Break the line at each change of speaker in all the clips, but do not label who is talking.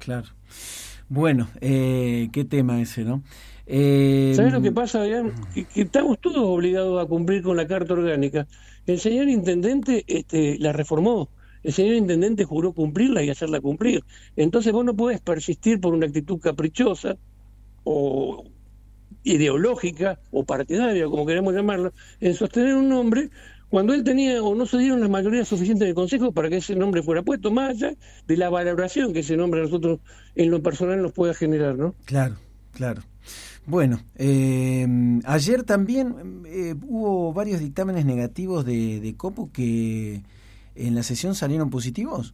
Claro. Bueno, qué tema ese, ¿no?
¿Sabés lo que pasa, Adrián? Que estamos todos obligados a cumplir con la Carta Orgánica. El señor intendente la reformó. El señor intendente juró cumplirla y hacerla cumplir. Entonces vos no podés persistir por una actitud caprichosa o ideológica o partidaria, como queramos llamarlo, en sostener un nombre cuando él tenía o no se dieron las mayorías suficientes del Consejo para que ese nombre fuera puesto, más allá de la valoración que ese nombre a nosotros en lo personal nos pueda generar, ¿no?
Claro, claro. Bueno, ayer también hubo varios dictámenes negativos de Copu que en la sesión salieron positivos.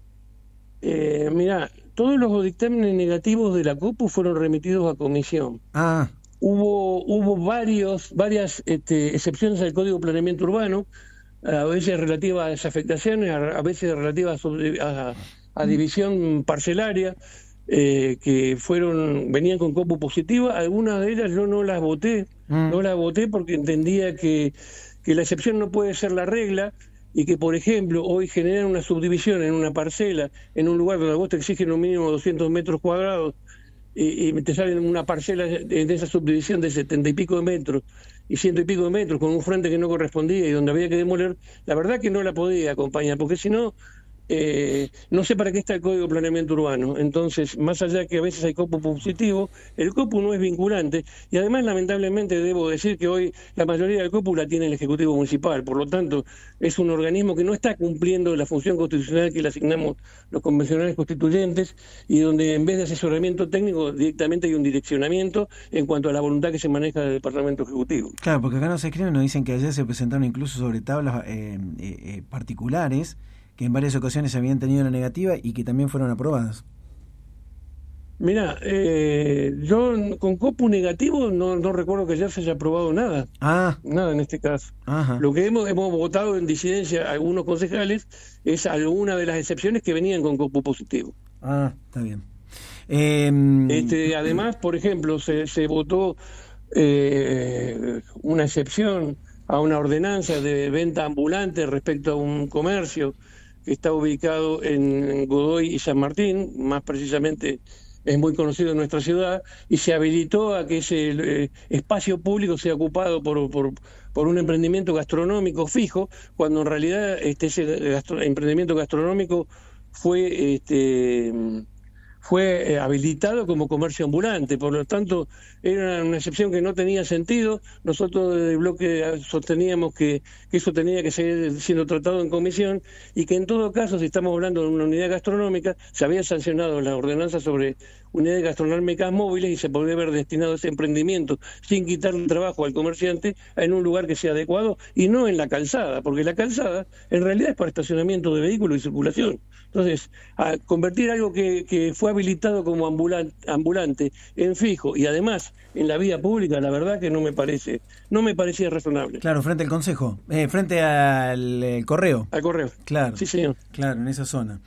Mirá, todos los dictámenes negativos de la COPU fueron remitidos a comisión.
Ah,
Hubo varias excepciones al Código de Planeamiento Urbano, a veces relativas a desafectaciones, a veces relativas a división parcelaria, que venían con COPU positiva. Algunas de ellas yo no las voté, porque entendía que la excepción no puede ser la regla, y que, por ejemplo, hoy generan una subdivisión en una parcela, en un lugar donde vos te exigen un mínimo de 200 metros cuadrados, y te salen una parcela de esa subdivisión de 70 y pico de metros y 100 y pico de metros con un frente que no correspondía y donde había que demoler, la verdad que no la podía acompañar, porque si no, no sé para qué está el Código de Planeamiento Urbano. Entonces, más allá que a veces hay COPU positivo, el COPU no es vinculante, y además, lamentablemente, debo decir que hoy la mayoría del COPU la tiene el Ejecutivo Municipal. Por lo tanto, es un organismo que no está cumpliendo la función constitucional que le asignamos los convencionales constituyentes, y donde en vez de asesoramiento técnico directamente hay un direccionamiento en cuanto a la voluntad que se maneja del Departamento Ejecutivo.
claro, porque acá nos escriben, nos dicen que ayer se presentaron incluso sobre tablas particulares que en varias ocasiones habían tenido la negativa y que también fueron aprobadas.
Mirá, yo con COPU negativo no recuerdo que ya se haya aprobado nada. Nada en este caso.
Ajá.
Lo que hemos votado en disidencia algunos concejales es alguna de las excepciones que venían con COPU positivo.
Está bien.
Además, por ejemplo, se votó una excepción a una ordenanza de venta ambulante respecto a un comercio que está ubicado en Godoy y San Martín, más precisamente es muy conocido en nuestra ciudad, y se habilitó a que ese espacio público sea ocupado por un emprendimiento gastronómico fijo, cuando en realidad ese emprendimiento gastronómico fue habilitado como comercio ambulante. Por lo tanto, era una excepción que no tenía sentido. Nosotros desde el bloque sosteníamos que eso tenía que seguir siendo tratado en comisión, y que en todo caso, si estamos hablando de una unidad gastronómica, se había sancionado la ordenanza sobre unidades gastronómicas móviles y se podría haber destinado ese emprendimiento sin quitarle trabajo al comerciante en un lugar que sea adecuado y no en la calzada, porque la calzada en realidad es para estacionamiento de vehículos y circulación. Entonces, a convertir algo que fue habilitado como ambulante en fijo y además en la vía pública, la verdad que no me parecía razonable.
Claro, frente al Consejo, frente al Correo.
Al Correo.
Claro.
Sí, señor.
Claro, en esa zona.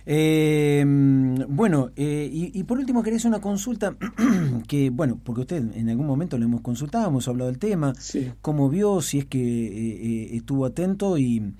Bueno, y por último quería hacer una consulta que, bueno, porque usted en algún momento lo hemos consultado, hemos hablado del tema,
sí.
Cómo vio, si es que estuvo atento y,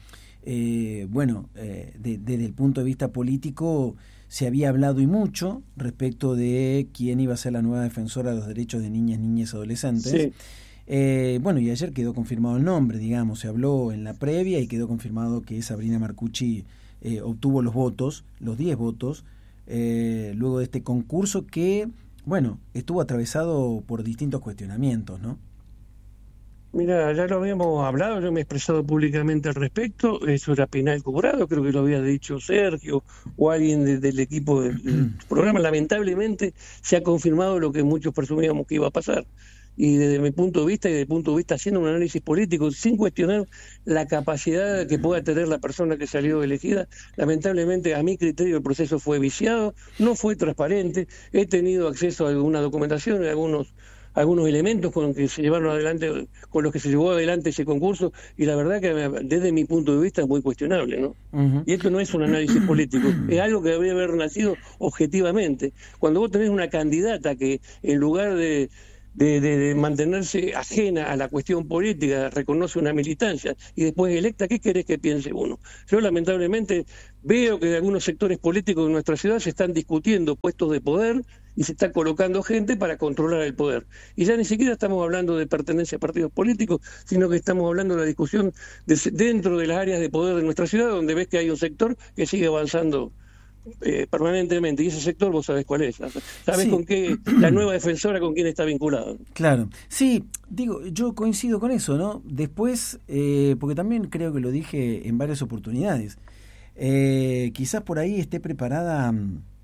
desde el punto de vista político se había hablado y mucho respecto de quién iba a ser la nueva defensora de los derechos de niñas, niñas y adolescentes.
Sí.
Y ayer quedó confirmado el nombre, digamos, se habló en la previa y quedó confirmado que Sabrina Marcucci obtuvo los 10 votos, luego de este concurso que, estuvo atravesado por distintos cuestionamientos, ¿no?
Mira, ya lo habíamos hablado, yo me he expresado públicamente al respecto, eso era penal cobrado, creo que lo había dicho Sergio o alguien del equipo del programa. Lamentablemente se ha confirmado lo que muchos presumíamos que iba a pasar. Y desde mi punto de vista, haciendo un análisis político, sin cuestionar la capacidad que pueda tener la persona que salió elegida, lamentablemente a mi criterio el proceso fue viciado, no fue transparente. He tenido acceso a alguna documentación, a algunos elementos con los que se llevó adelante ese concurso, y la verdad que desde mi punto de vista es muy cuestionable, ¿no? Uh-huh. Y esto no es un análisis político, es algo que debería haber nacido objetivamente. Cuando vos tenés una candidata que en lugar de de mantenerse ajena a la cuestión política, reconoce una militancia y después electa, ¿qué querés que piense uno? Yo lamentablemente veo que en algunos sectores políticos de nuestra ciudad se están discutiendo puestos de poder y se está colocando gente para controlar el poder. Y ya ni siquiera estamos hablando de pertenencia a partidos políticos, sino que estamos hablando de la discusión dentro de las áreas de poder de nuestra ciudad, donde ves que hay un sector que sigue avanzando permanentemente, y ese sector vos sabés cuál es, sabés
Sí.
con qué, la nueva defensora con quién está vinculada.
Claro, sí, digo, yo coincido con eso, ¿no? Después, porque también creo que lo dije en varias oportunidades, quizás por ahí esté preparada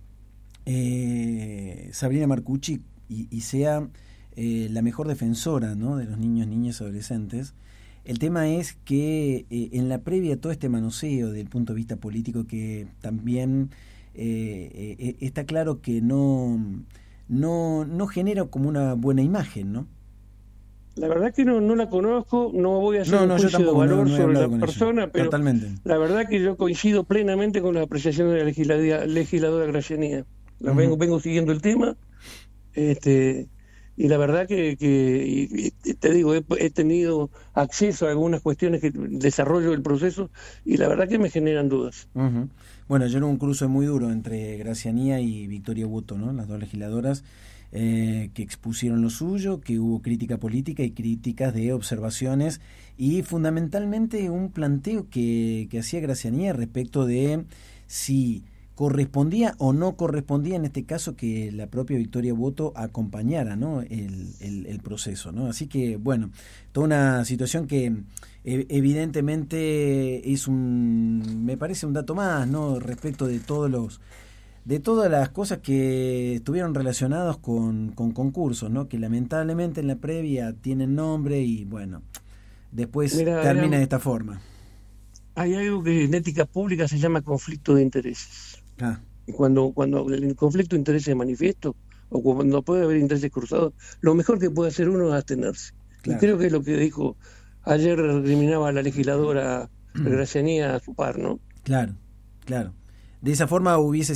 Sabrina Marcucci y sea la mejor defensora, ¿no?, de los niños, niñas y adolescentes. El tema es que en la previa a todo este manoseo del punto de vista político, que también está claro que no genera como una buena imagen, ¿no?
La verdad que no la conozco, no voy a hacer un
yo
juicio de
tampoco,
valor
no he
sobre
hablado
la
con
persona,
ella.
pero
Totalmente.
la verdad que yo coincido plenamente con las apreciaciones de la legisladora Gracianía. Vengo siguiendo el tema, y la verdad que te digo, he tenido acceso a algunas cuestiones que desarrollo del proceso y la verdad que me generan dudas.
Uh-huh. Bueno, ayer hubo un cruce muy duro entre Gracianía y Victoria Buoto, ¿no?, las dos legisladoras que expusieron lo suyo, que hubo crítica política y críticas de observaciones y fundamentalmente un planteo que hacía Gracianía respecto de si correspondía o no correspondía en este caso que la propia Victoria Buoto acompañara, ¿no?, el proceso, ¿no? Así que, bueno, toda una situación que evidentemente me parece un dato más, ¿no?, respecto de todas las cosas que estuvieron relacionadas con concursos, ¿no?, que lamentablemente en la previa tienen nombre y, bueno, después termina de esta forma.
Hay algo que en ética pública se llama conflicto de intereses. Y cuando el conflicto de intereses es manifiesto, o cuando puede haber intereses cruzados, lo mejor que puede hacer uno es abstenerse. Claro. Y creo que es lo que dijo ayer, recriminaba la legisladora Gracianía a su par, ¿no?
Claro. De esa forma hubiese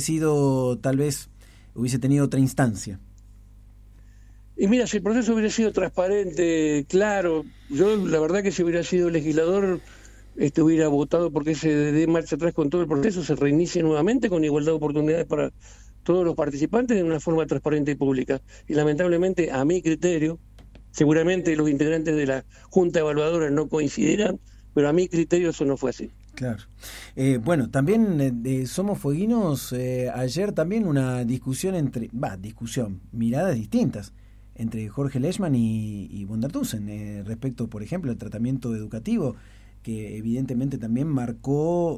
tenido otra instancia.
Y mira, si el proceso hubiera sido transparente, claro, yo la verdad que si hubiera sido legislador hubiera votado porque se dé marcha atrás con todo el proceso, se reinicie nuevamente con igualdad de oportunidades para todos los participantes de una forma transparente y pública. Y lamentablemente, a mi criterio, seguramente los integrantes de la Junta Evaluadora no coincidirán, pero a mi criterio eso no fue así.
Claro. Bueno, también Somos Fueguinos, ayer también una discusión miradas distintas entre Jorge Lechmann y von der Tussen respecto, por ejemplo, al tratamiento educativo, que evidentemente también marcó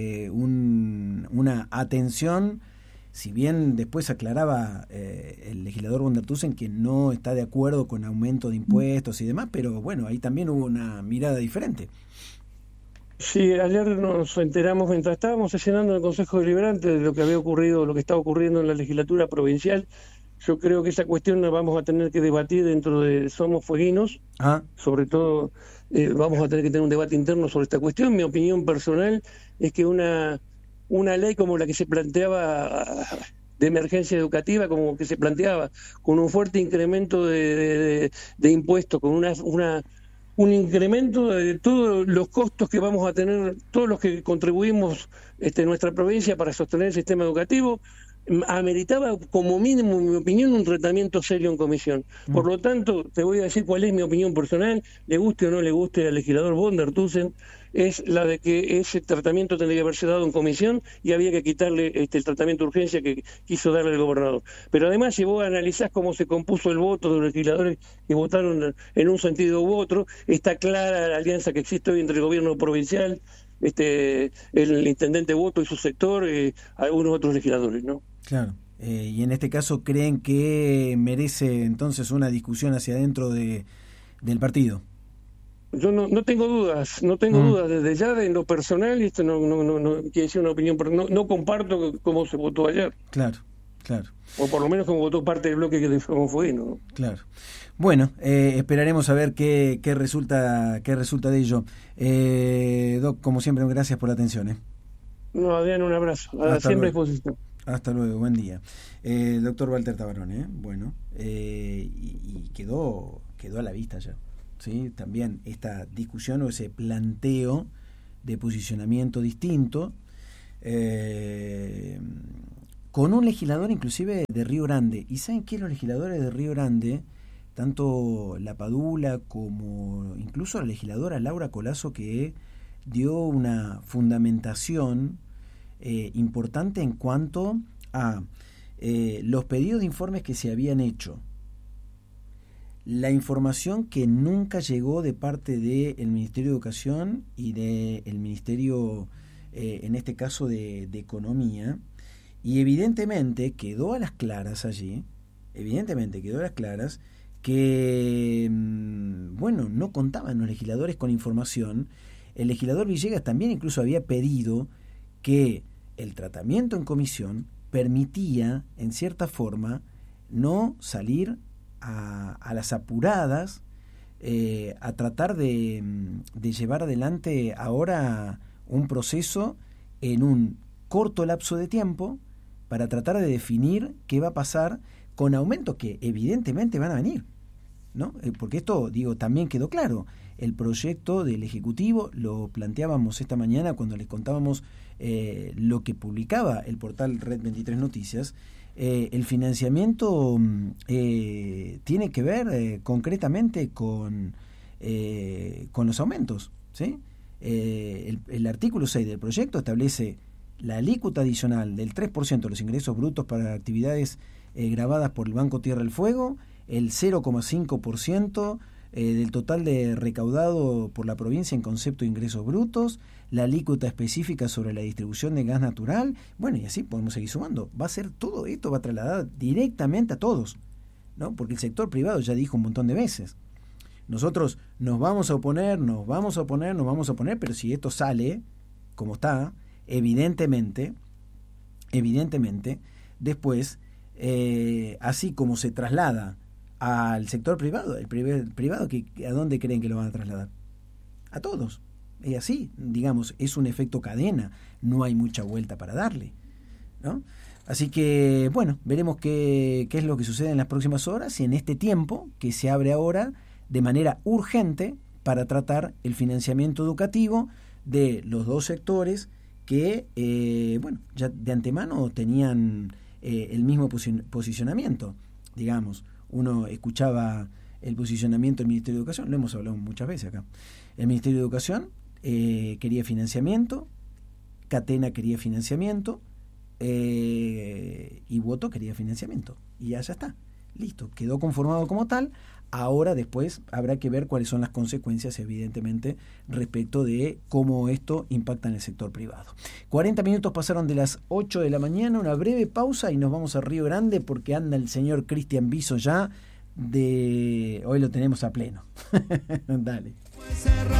una atención, si bien después aclaraba el legislador von der Tussen que no está de acuerdo con aumento de impuestos y demás, pero bueno, ahí también hubo una mirada diferente.
Sí, ayer nos enteramos mientras estábamos sesionando en el Consejo Deliberante de lo que había ocurrido, lo que estaba ocurriendo en la legislatura provincial. Yo creo que esa cuestión la vamos a tener que debatir dentro de Somos Fueguinos, sobre todo vamos a tener que tener un debate interno sobre esta cuestión. Mi opinión personal es que una ley como la que se planteaba de emergencia educativa, como que se planteaba con un fuerte incremento de impuestos, con un incremento de todos los costos que vamos a tener, todos los que contribuimos en nuestra provincia para sostener el sistema educativo, ameritaba como mínimo, en mi opinión, un tratamiento serio en comisión. Por lo tanto, te voy a decir cuál es mi opinión personal, le guste o no le guste al legislador von der Tussen, es la de que ese tratamiento tendría que haberse dado en comisión y había que quitarle el tratamiento de urgencia que quiso darle el gobernador. Pero además, si vos analizás cómo se compuso el voto de los legisladores que votaron en un sentido u otro, está clara la alianza que existe hoy entre el gobierno provincial, el intendente Buoto y su sector, algunos otros legisladores, ¿no?
Claro. Y en este caso, ¿creen que merece entonces una discusión hacia adentro del partido?
Yo no tengo dudas, dudas desde ya en lo personal, y esto no quiere decir una opinión, pero no comparto cómo se votó ayer.
Claro.
O por lo menos como votó parte del bloque que fue, ¿no?
Claro. Bueno, esperaremos a ver qué resulta de ello. Doc, como siempre, gracias por la atención.
No, Adrián, un abrazo. Siempre a disposición.
Hasta luego, buen día. Doctor Walter Tabarone, bueno, y quedó a la vista ya, ¿sí? También esta discusión o ese planteo de posicionamiento distinto, con un legislador inclusive de Río Grande. ¿Y saben qué? Los legisladores de Río Grande, tanto la Padula como incluso la legisladora Laura Colazo, que dio una fundamentación importante en cuanto a los pedidos de informes que se habían hecho, la información que nunca llegó de parte del Ministerio de Educación y del Ministerio, en este caso de Economía, y evidentemente quedó a las claras allí, que, bueno, no contaban los legisladores con información. El legislador Villegas también incluso había pedido que el tratamiento en comisión permitía, en cierta forma, no salir a las apuradas, a tratar de llevar adelante ahora un proceso en un corto lapso de tiempo para tratar de definir qué va a pasar con aumentos que evidentemente van a venir, ¿no? Porque esto, digo, también quedó claro. El proyecto del Ejecutivo lo planteábamos esta mañana cuando les contábamos lo que publicaba el portal Red 23 Noticias. El financiamiento tiene que ver concretamente con los aumentos, ¿sí? El artículo 6 del proyecto establece la alícuota adicional del 3% de los ingresos brutos para actividades grabadas por el Banco Tierra del Fuego, el 0,5% del total de recaudado por la provincia en concepto de ingresos brutos, la alícuota específica sobre la distribución de gas natural, bueno, y así podemos seguir sumando. Va a ser todo esto, va a trasladar directamente a todos, ¿no? Porque el sector privado ya dijo un montón de veces: nosotros nos vamos a oponer, pero si esto sale como está, evidentemente, después, así como se traslada al sector privado, el privado, ¿a dónde creen que lo van a trasladar? A todos. Y así, digamos, es un efecto cadena, no hay mucha vuelta para darle, ¿no? Así que, bueno, veremos qué es lo que sucede en las próximas horas y en este tiempo que se abre ahora de manera urgente para tratar el financiamiento educativo de los dos sectores que, bueno, ya de antemano tenían el mismo posicionamiento, digamos. Uno escuchaba el posicionamiento del Ministerio de Educación, lo hemos hablado muchas veces acá. El Ministerio de Educación quería financiamiento, Catena quería financiamiento, y Voto quería financiamiento. Y ya está, listo, quedó conformado como tal. Ahora después habrá que ver cuáles son las consecuencias, evidentemente, respecto de cómo esto impacta en el sector privado. 40 minutos pasaron de las 8 de la mañana, una breve pausa y nos vamos a Río Grande porque anda el señor Cristian Biso ya, hoy lo tenemos a pleno. Dale.